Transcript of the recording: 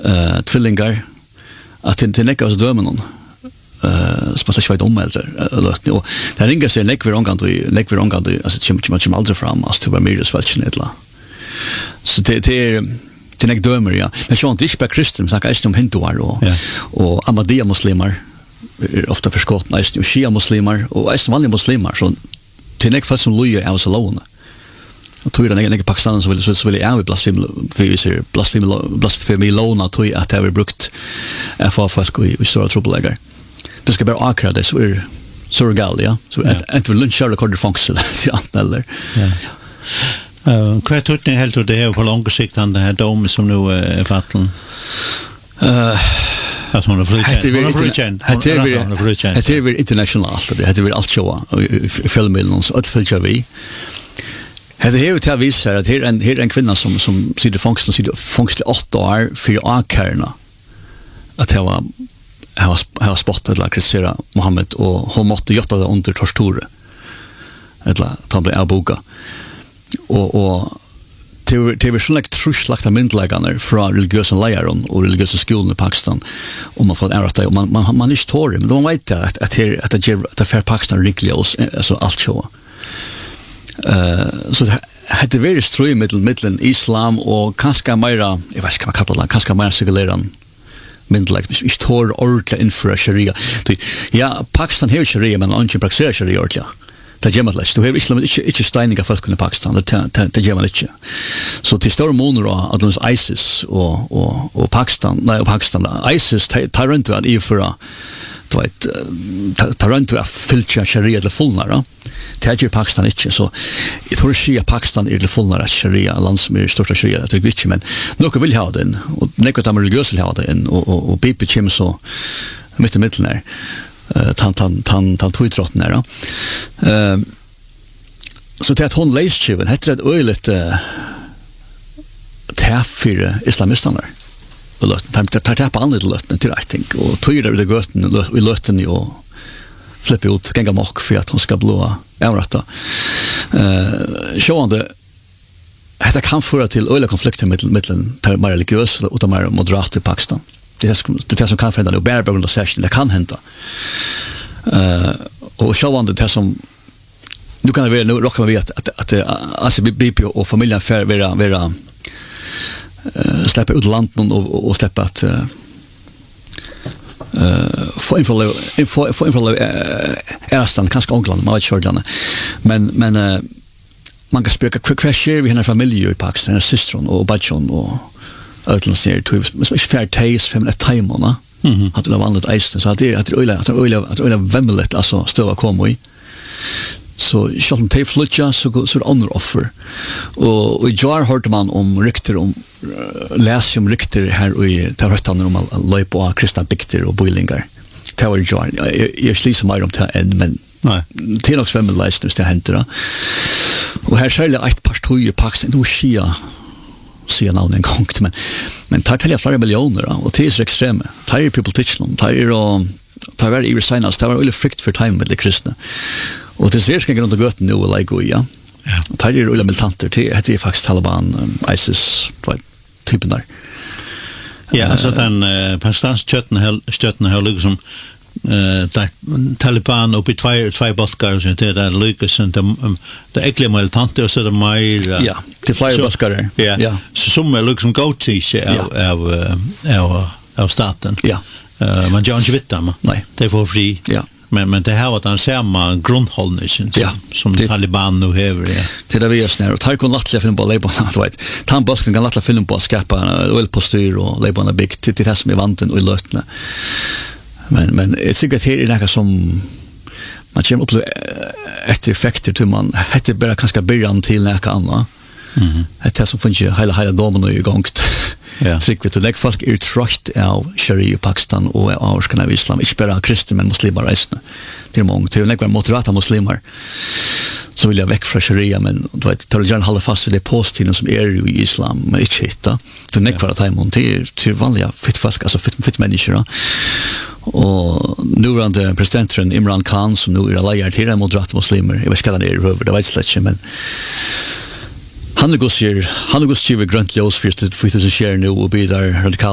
tvillingar, att det inte näckas dömen någon. Som man sagt om äldre och det ringer sig nekver ångande alltså det aldrig fram alltså det var mer svältchenetla så det är nek dömer ja men så inte bara kristen snackar inte om hinduar och Ahmadiyya muslimer ofta förskott nice och shia muslimer och vanliga muslimer så det är nek för som loja är så låna och tror jag nek Pakistan så vill jag blasfemi låna tror jag att det har brukt FA i stora trubbelläggar. Du ska bara akra det så är surregal, ja. Så inte vill lunch recorder funktion ja eller. Ja. Kvart ut ni helt det på lång sikt den här dom som nu är fatten. Alltså hon är det är internationellt det är allt show filmen så att följa vi. Det är ju till visa att här en kvinna som sitter fångst 8 år för akarna att har spottat eller kritisera Mohammed och hon måste göra det under tortyr eller ta bli avboka och det var sån truslagta myndläggande från religiösa lärare och religiösa skolor i Pakistan om man får en rätt och man är story men de vet att det för Pakistan rikligt alltså allt så så det är väldigt ströj mellan islam och kanske mer jag vet inte vad man kallar det kanske mer sekuläran myndlägg ich tor ordla infra sharia ja Pakistan har sharia men inte praktiserar sharia ordla det gör man lätt. Du har islam inte steininga folk i Pakistan. Det gör man inte. Så till stora månader att de ISIS och Pakistan, ISIS tar inte att införa tar inte att fylla sharia till fullnära. Det gör Pakistan inte. Så jag tror att Pakistan är till fullnära sharia, land som är största sharia. Det tycker inte, men några vill ha den. Och några av religiösa vill ha den. Och BP kommer så mitt i mitten här. Han tweetrotten där. Så det att hon lästskiven heter ett öjligt täff för islamisterna. Och tar täpp andra löten till I think och tweetar det göten i löten och flippar ut gänga mock för att hon ska blåa avrätta. Sjående det kan föra till öjliga konflikter mellan mer religiösa och de mer moderata i Pakistan. Det som kan förändra nu bärbrund och session det kan hända och självande det som nu kan det vara nu råkar man veta att alltså BP och familjen för vara släppa ut landet och släppa att få inför Erastan kanske England man vet inte men man kan spela crasher vi har en familj i Pakistan en syster och bachon och utlandsner till som är fair taste för ett timona att det var vanligt ice så att det är vemmeligt alltså stöva kommer i så shouldn't take flutcha så andra offer och jar hörde man om rykter om läs om rykter här i tarottan om löp och kristna bikter och boilingar tower jar jag slår mig om till men nej till också vemmeligt det händer och här själva ett pastor i Pakistan då Shia se namn en gång men tar jag flera miljoner och det är så extrema tar people teach them tar very irresignals tar really frikt för time med de kristna och det ser ska gå runt göten nu och like ja tar ju really militanter till det är faktiskt Taliban ISIS typen där ja alltså den pakistanska stötten har liksom Taliban upp i två balkar så det där lyckas det äckliga militanter och så det mer ja till flera balkar ja så som är liksom go-to av staten ja man gör inte vitt dem nej det får fri ja men det här var den samma grundhållningen som Taliban nu har det där vi är snär och tar kon lattliga film på labeln du vet tan basken kan lattliga film på skapa oil postyr och labeln big till det som är vanten och lötna men det är säkert här är det som man kommer upp efter effekter till man heter bara kanske början till något annat det som finns ju hela domen i gång ja säkert det lägg folk är trust av sharia i Pakistan och av ska islam inte bara kristna men muslimer resten det är många till några moderata muslimer så vill jag väck från sharia men du vet tar jag hålla fast vid det posttiden som är i islam men inte hitta du näck för att ta emot till vanliga fit folk alltså fit människor och nuvarande presidenten Imran Khan som nu är lejare till moderata muslimer jag vet inte vad det är över det vet slätt men han går grönt ljus för det som sker nu och blir där radikalt